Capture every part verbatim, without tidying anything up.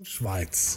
Schweiz.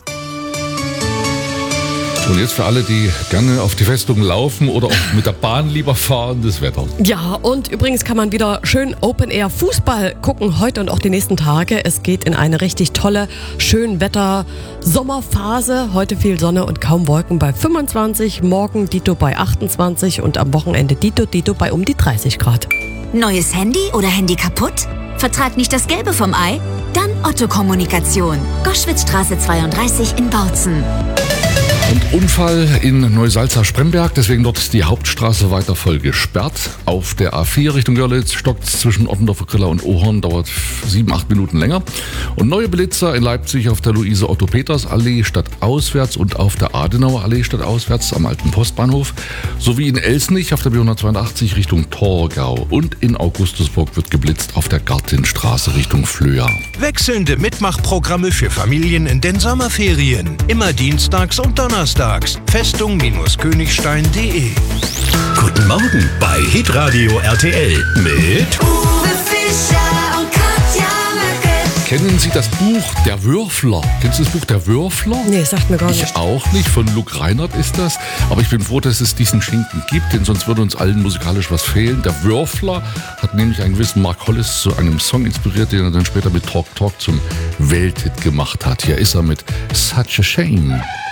Und jetzt für alle, die gerne auf die Festung laufen oder auch mit der Bahn lieber fahren, das Wetter. Ja, und übrigens kann man wieder schön Open-Air-Fußball gucken, heute und auch die nächsten Tage. Es geht in eine richtig tolle Schönwetter-Sommerphase. Heute viel Sonne und kaum Wolken bei fünfundzwanzig, morgen Dito bei achtundzwanzig und am Wochenende Dito, Dito bei um die dreißig Grad. Neues Handy oder Handy kaputt? Vertrag nicht das Gelbe vom Ei? Dann Otto Kommunikation. Goschwitzstraße zweiunddreißig in Bautzen. Und Unfall in Neusalza-Spremberg, deswegen dort die Hauptstraße weiter voll gesperrt. Auf der A vier Richtung Görlitz stockt zwischen Ottendorfer Griller und Ohorn, dauert sieben, acht Minuten länger. Und neue Blitzer in Leipzig auf der Luise-Otto-Peters-Allee stadtauswärts und auf der Adenauer Allee stadtauswärts am alten Postbahnhof. Sowie in Elsnich auf der B hundertzweiundachtzig Richtung Torgau. Und in Augustusburg wird geblitzt auf der Gartenstraße Richtung Flöa. Wechselnde Mitmachprogramme für Familien in den Sommerferien. Immer dienstags und donnerstags. Festung-Königstein punkt de. Guten Morgen bei Hitradio R T L mit Uwe Fischer und Katja Möcke. Kennen Sie das Buch Der Würfler? Kennst du das Buch Der Würfler? Nee, sagt mir gar Ich nicht. auch nicht, von Luke Reinhardt ist das. Aber ich bin froh, dass es diesen Schinken gibt, denn sonst würde uns allen musikalisch was fehlen. Der Würfler hat nämlich einen gewissen Mark Hollis zu einem Song inspiriert, den er dann später mit Talk Talk zum Welthit gemacht hat. Hier ist er mit Such a Shame.